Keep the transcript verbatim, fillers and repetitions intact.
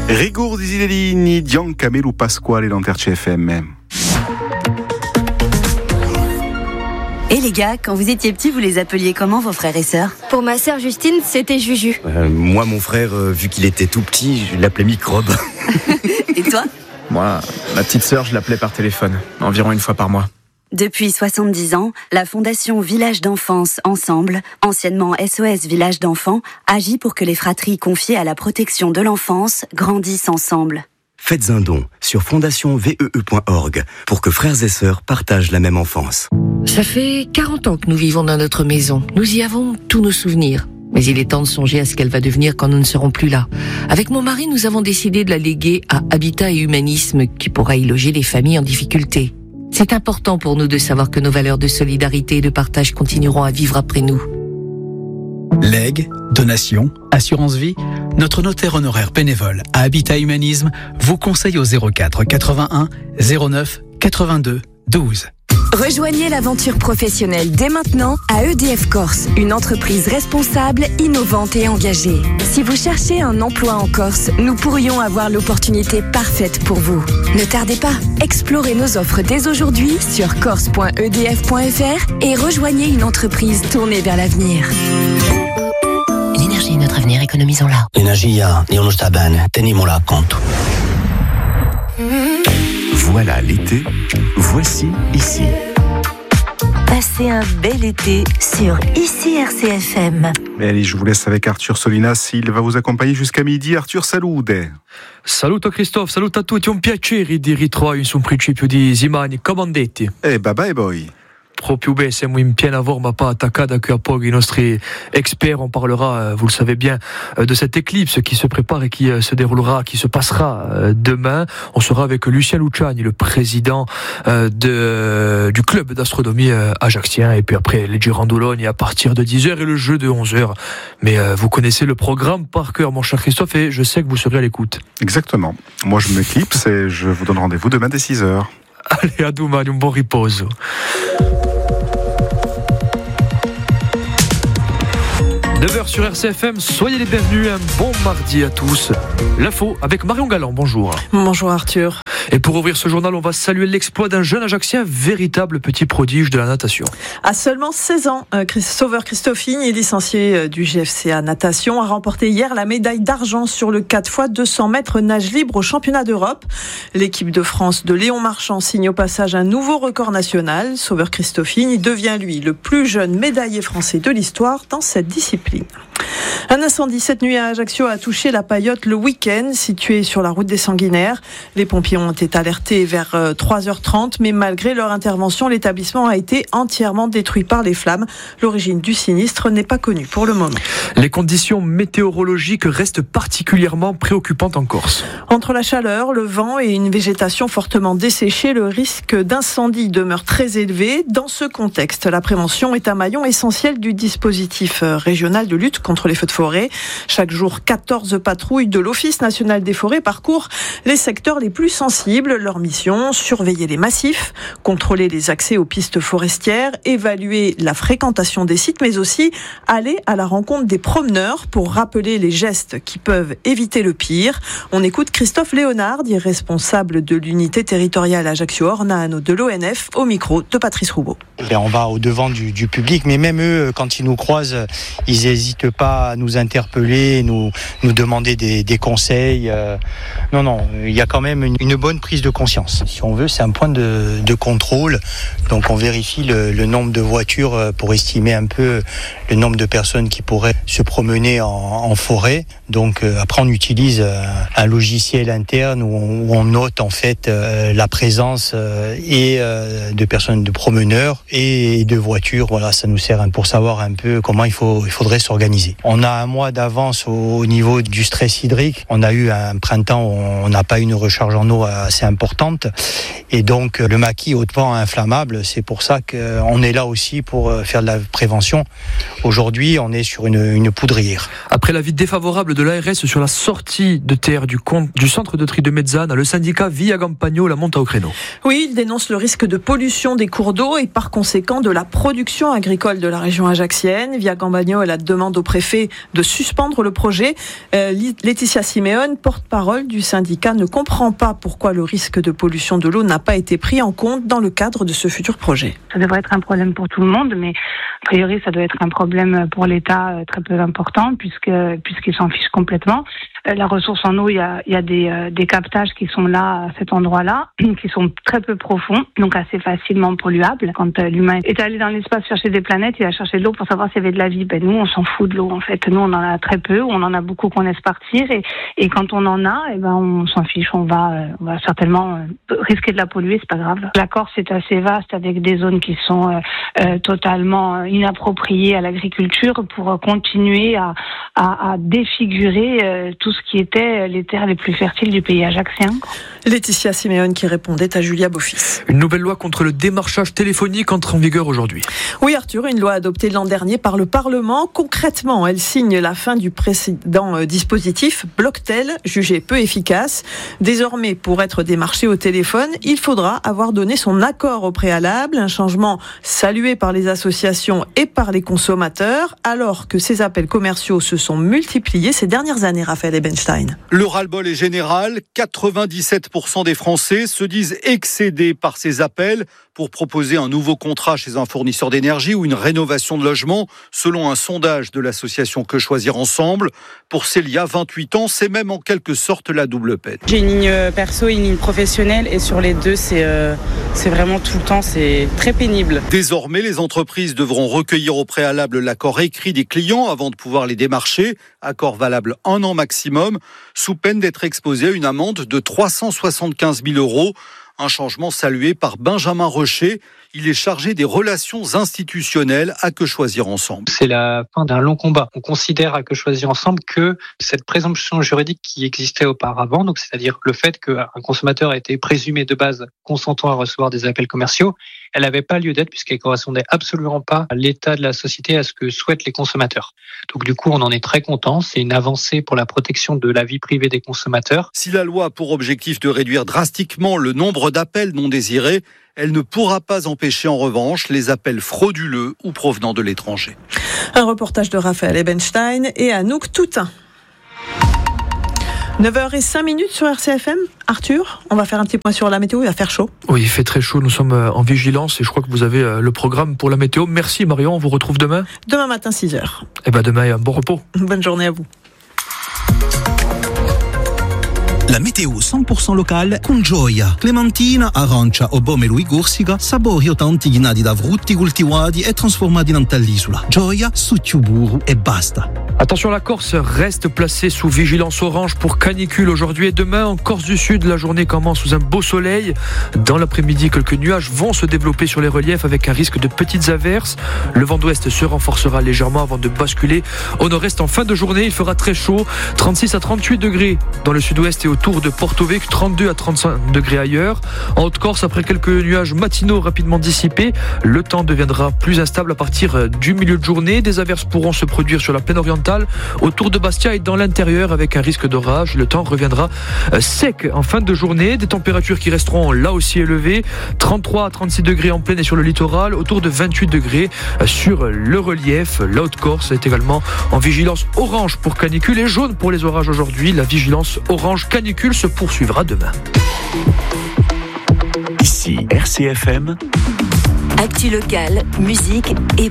Rigordi Zilellini, Giancamelo Pasquale dans R C F M. Et les gars, quand vous étiez petits, vous les appeliez comment vos frères et sœurs ? Pour ma sœur Justine, c'était Juju. Euh, moi, mon frère, euh, vu qu'il était tout petit, je l'appelais Microbe. Et toi ? Moi, ma petite sœur, je l'appelais par téléphone, environ une fois par mois. Depuis soixante-dix ans, la Fondation Village d'Enfance Ensemble, anciennement S O S Village d'Enfants, agit pour que les fratries confiées à la protection de l'enfance grandissent ensemble. Faites un don sur fondation v e e point org pour que frères et sœurs partagent la même enfance. Ça fait quarante ans que nous vivons dans notre maison. Nous y avons tous nos souvenirs. Mais il est temps de songer à ce qu'elle va devenir quand nous ne serons plus là. Avec mon mari, nous avons décidé de la léguer à Habitat et Humanisme, qui pourra y loger les familles en difficulté. C'est important pour nous de savoir que nos valeurs de solidarité et de partage continueront à vivre après nous. Legs, donations, assurance vie, notre notaire honoraire bénévole à Habitat Humanisme vous conseille au zéro quatre quatre-vingt-un zéro neuf quatre-vingt-deux douze. Rejoignez l'aventure professionnelle dès maintenant à E D F Corse, une entreprise responsable, innovante et engagée. Si vous cherchez un emploi en Corse, nous pourrions avoir l'opportunité parfaite pour vous. Ne tardez pas, explorez nos offres dès aujourd'hui sur corse point e d f point f r et rejoignez une entreprise tournée vers l'avenir. L'énergie est notre avenir, économisons-la. L'energia è uno sta bene, teniamola a conto. Voilà l'été, voici ici. Passez un bel été sur Ici R C F M. Mais allez, je vous laisse avec Arthur Solinas, il va vous accompagner jusqu'à midi. Arthur, salute. Saluto Christophe, saluto a tutti, un piacere di ritrovare su un principio di Simani, come detti. Eh, bye bye boy. Proprio bene, siamo in piena forma, pas attaccata qui a poco i nostri experts. On parlera, vous le savez bien, de cette éclipse qui se prépare et qui se déroulera, qui se passera demain. On sera avec Lucien Luciani, le président de, du club d'astronomie ajaxien. Et puis après, les Girandoloni à partir de dix heures et le jeu de onze heures. Mais vous connaissez le programme par cœur, mon cher Christophe, et je sais que vous serez à l'écoute. Exactement. Moi, je m'éclipse et je vous donne rendez-vous demain dès six heures. Allez, à domani, un bon riposo. neuf heures sur R C F M, soyez les bienvenus, un bon mardi à tous. L'info avec Marion Galland, bonjour. Bonjour Arthur. Et pour ouvrir ce journal, on va saluer l'exploit d'un jeune Ajaxien, véritable petit prodige de la natation. À seulement seize ans, Sauveur Christoffini, licencié du G F C A Natation, a remporté hier la médaille d'argent sur le quatre fois deux cents mètres nage libre au championnat d'Europe. L'équipe de France de Léon Marchand signe au passage un nouveau record national. Sauveur Christoffini devient lui le plus jeune médaillé français de l'histoire dans cette discipline. Un incendie cette nuit à Ajaccio a touché la Paillote le week-end, située sur la route des Sanguinaires. Les pompiers ont été alertés vers trois heures trente, mais malgré leur intervention, l'établissement a été entièrement détruit par les flammes. L'origine du sinistre n'est pas connue pour le moment. Les conditions météorologiques restent particulièrement préoccupantes en Corse. Entre la chaleur, le vent et une végétation fortement desséchée, le risque d'incendie demeure très élevé. Dans ce contexte, la prévention est un maillon essentiel du dispositif régional de lutte contre les feux de forêt. Chaque jour, quatorze patrouilles de l'Office national des forêts parcourent les secteurs les plus sensibles. Leur mission, surveiller les massifs, contrôler les accès aux pistes forestières, évaluer la fréquentation des sites, mais aussi aller à la rencontre des promeneurs pour rappeler les gestes qui peuvent éviter le pire. On écoute Christophe Léonard, responsable de l'unité territoriale Ajaccio-Ornano de l'O N F, au micro de Patrice Roubaud. Et on va au-devant du, du public, mais même eux, quand ils nous croisent, ils n'hésitent pas à nous interpeller, nous, nous demander des, des conseils. Euh, non, non, il y a quand même une, une bonne prise de conscience. Si on veut, c'est un point de, de contrôle. Donc on vérifie le, le nombre de voitures pour estimer un peu le nombre de personnes qui pourraient se promener en, en forêt. Donc euh, après, on utilise euh, un logiciel interne où on, où on note en fait euh, la présence euh, et euh, de personnes, de promeneurs et de voitures. Voilà, ça nous sert pour savoir un peu comment il faut, il faudrait s'organiser. On a un mois d'avance au, au niveau du stress hydrique. On a eu un printemps où on n'a pas eu une recharge en eau assez importante. Et donc le maquis hautement inflammable, c'est pour ça qu'on est là aussi pour faire de la prévention. Aujourd'hui, on est sur une, une poudrière. Après l'avis défavorable de l'A R S sur la sortie de terre du, compte, du centre de tri de Mezzana, le syndicat Via Campagno la monte au créneau. Oui, il dénonce le risque de pollution des cours d'eau et par conséquent de la production agricole de la région ajaxienne. Via Campagno, elle demande au préfet de suspendre le projet. Euh, Laetitia Simeone, porte-parole du syndicat, ne comprend pas pourquoi le risque de pollution de l'eau n'a pas été pris en compte dans le cadre de ce futur projet. Ça devrait être un problème pour tout le monde, mais a priori ça doit être un problème pour l'État très peu important puisque puisqu'il s'en fiche complètement. La ressource en eau, il y a, il y a des, euh, des captages qui sont là, à cet endroit-là, qui sont très peu profonds, donc assez facilement polluables. Quand euh, l'humain est allé dans l'espace chercher des planètes, il a cherché de l'eau pour savoir s'il y avait de la vie. Ben, nous, on s'en fout de l'eau, en fait. Nous, on en a très peu, on en a beaucoup qu'on laisse partir, et, et quand on en a, eh ben, on s'en fiche, on va, euh, on va certainement euh, risquer de la polluer, c'est pas grave. La Corse est assez vaste, avec des zones qui sont euh, euh, totalement inappropriées à l'agriculture pour euh, continuer à, à, à défigurer euh, tout ce qui était les terres les plus fertiles du pays ajaxien. Laetitia Simeone qui répondait à Julia Beaufils. Une nouvelle loi contre le démarchage téléphonique entre en vigueur aujourd'hui. Oui Arthur, une loi adoptée l'an dernier par le Parlement. Concrètement, elle signe la fin du précédent euh, dispositif Blocktel, jugé peu efficace. Désormais, pour être démarché au téléphone, il faudra avoir donné son accord au préalable, un changement salué par les associations et par les consommateurs, alors que ces appels commerciaux se sont multipliés ces dernières années, Raphaël Ebenstein. Le ras-le-bol est général, quatre-vingt-dix-sept pour cent des Français se disent excédés par ces appels pour proposer un nouveau contrat chez un fournisseur d'énergie ou une rénovation de logement, selon un sondage de l'association Que Choisir Ensemble. Pour Célia, vingt-huit ans, c'est même en quelque sorte la double peine. J'ai une ligne perso et une ligne professionnelle et sur les deux, c'est, euh, c'est vraiment tout le temps, c'est très pénible. Désormais, les entreprises devront recueillir au préalable l'accord écrit des clients avant de pouvoir les démarcher, accord valable un an maximum, sous peine d'être exposé à une amende de trois cent soixante-quinze mille euros. Un changement salué par Benjamin Rocher. Il est chargé des relations institutionnelles à Que Choisir Ensemble. C'est la fin d'un long combat. On considère à Que Choisir Ensemble que cette présomption juridique qui existait auparavant, donc c'est-à-dire le fait qu'un consommateur a été présumé de base consentant à recevoir des appels commerciaux, elle n'avait pas lieu d'être puisqu'elle correspondait absolument pas à l'état de la société, à ce que souhaitent les consommateurs. Donc du coup, on en est très content. C'est une avancée pour la protection de la vie privée des consommateurs. Si la loi a pour objectif de réduire drastiquement le nombre d'appels non désirés, elle ne pourra pas empêcher en revanche les appels frauduleux ou provenant de l'étranger. Un reportage de Raphaël Ebenstein et Anouk Toutain. neuf heures cinq sur R C F M. Arthur, on va faire un petit point sur la météo, il va faire chaud. Oui, il fait très chaud, nous sommes en vigilance et je crois que vous avez le programme pour la météo. Merci Marion, on vous retrouve demain. Demain matin, six heures. Et bien demain, un bon repos. Bonne journée à vous. La météo cent pour cent locale con Gioia, clementina, arancia o pomelo e corsica, sapori autentici nati da frutti coltivati e trasformati nell'isola. Gioia, succio burro e basta. Attention, la Corse reste placée sous vigilance orange pour canicule aujourd'hui et demain. En Corse du Sud, la journée commence sous un beau soleil. Dans l'après-midi, quelques nuages vont se développer sur les reliefs avec un risque de petites averses. Le vent d'ouest se renforcera légèrement avant de basculer au nord-est en fin de journée. Il fera très chaud, trente-six à trente-huit degrés dans le sud-ouest et autour de Porto Vecchio, trente-deux à trente-cinq degrés ailleurs. En Haute-Corse, après quelques nuages matinaux rapidement dissipés, le temps deviendra plus instable à partir du milieu de journée. Des averses pourront se produire sur la plaine orientale, autour de Bastia et dans l'intérieur avec un risque d'orage. Le temps reviendra sec en fin de journée. Des températures qui resteront là aussi élevées, trente-trois à trente-six degrés en plaine et sur le littoral, autour de vingt-huit degrés sur le relief. La Haute-Corse est également en vigilance orange pour canicule et jaune pour les orages aujourd'hui. La vigilance orange canicule se poursuivra demain. Ici R C F M. Actu locale, musique et